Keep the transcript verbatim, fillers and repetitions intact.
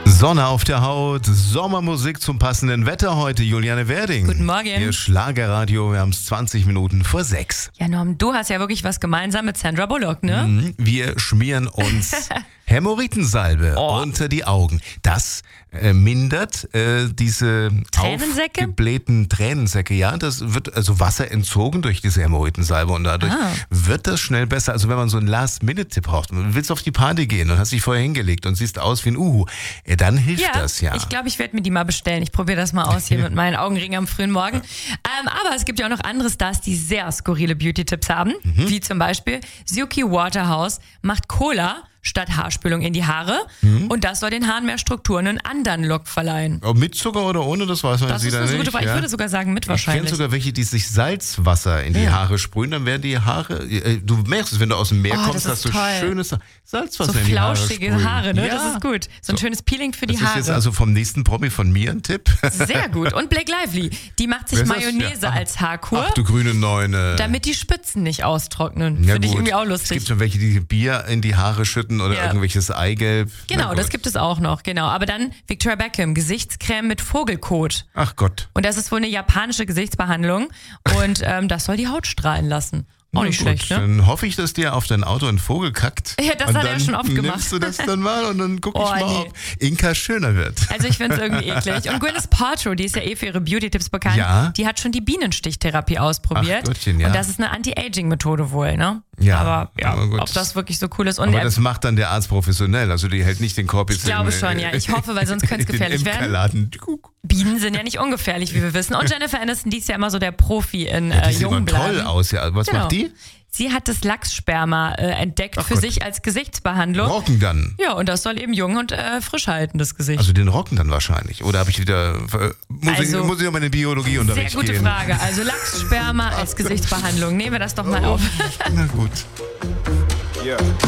Sonne auf der Haut, Sommermusik zum passenden Wetter heute. Juliane Werding. Guten Morgen. Hier Schlagerradio, wir haben es zwanzig Minuten vor sechs. Ja, Norm, du hast ja wirklich was gemeinsam mit Sandra Bullock, ne? Wir schmieren uns Hämorrhoidensalbe Oh. unter die Augen. Das äh, mindert äh, diese Tränensäcke? aufgeblähten Tränensäcke. Ja, das wird also Wasser entzogen durch diese Hämorrhoidensalbe und dadurch Ah. wird das schnell besser. Also wenn man so einen Last-Minute-Tipp braucht, du willst auf die Party gehen und hast dich vorher hingelegt und siehst aus wie ein Uhu, äh, dann hilft Ja, das ja. ich glaube, ich werde mir die mal bestellen. Ich probiere das mal aus hier mit meinen Augenringen am frühen Morgen. Ähm, aber es gibt ja auch noch andere Stars, die sehr skurrile Beauty-Tipps haben. Mhm. Wie zum Beispiel Suki Waterhouse macht Cola statt Haarspülung in die Haare. Mhm. Und das soll den Haaren mehr Struktur und einen anderen Look verleihen. Ob mit Zucker oder ohne, das weiß man Das jetzt ist wieder eine nicht. gute Frage. Ich ja? würde sogar sagen mit Ich wahrscheinlich. kenne sogar welche, die sich Salzwasser in die Ja. Haare sprühen, dann werden die Haare, äh, du merkst es, wenn du aus dem Meer Oh, kommst, das hast ist du toll. schönes Salzwasser So in die Haare flauschige sprühen. Haare, ne? Ja. Das ist gut. So ein So. schönes Peeling für die Das ist Haare. jetzt also vom nächsten Promi von mir ein Tipp. Sehr gut. Und Blake Lively, die macht sich Wer ist das? Mayonnaise Ja. als Haarkur, Ach du grüne Neune. damit die Spitzen nicht austrocknen. Ja, Finde ich gut. irgendwie auch Es lustig. gibt schon welche, die Bier in die Haare schütten oder Ja. irgendwelches Eigelb. Genau, Na das gut. gibt es auch noch, genau. Aber dann Victoria Beckham, Gesichtscreme mit Vogelkot. Ach Gott. Und das ist wohl eine japanische Gesichtsbehandlung und ähm, das soll die Haut strahlen lassen. Auch nicht Na gut, schlecht, ne? Dann hoffe ich, dass dir auf dein Auto ein Vogel kackt. Ja, das und hat er dann schon oft gemacht. Nimmst du das dann mal und dann guck Oh, ich mal, nee. ob Inka schöner wird. Also ich finde es irgendwie eklig. Und Gwyneth Paltrow, die ist ja eh für ihre Beauty-Tipps bekannt, Ja. die hat schon die Bienenstichtherapie ausprobiert. Ach Gottchen, ja. Und das ist eine Anti-Aging-Methode wohl, ne? Ja, aber ja, aber gut. ob das wirklich so cool ist. Und Aber er- das macht dann der Arzt professionell. Also die hält nicht den Korb jetzt Ich glaube in, schon, ja. Ich hoffe, weil sonst könnte es gefährlich im werden. Imkerladen. Bienen sind ja nicht ungefährlich, wie wir wissen. Und Jennifer Aniston, die ist ja immer so der Profi in Ja, äh, die sieht jung immer toll bleiben. aus. Ja. Was Genau. macht die? Sie hat das Lachssperma äh, entdeckt Ach für Gott. sich als Gesichtsbehandlung. Rocken dann. Ja, und das soll eben jung und äh, frisch halten, das Gesicht. Also den Rocken dann wahrscheinlich. Oder habe ich wieder. Äh, muss, Also, ich, muss ich noch mal in den Sehr Biologieunterricht gute gehen? Frage. Also Lachssperma als Gesichtsbehandlung. Nehmen wir das doch mal auf. Na gut. Yeah.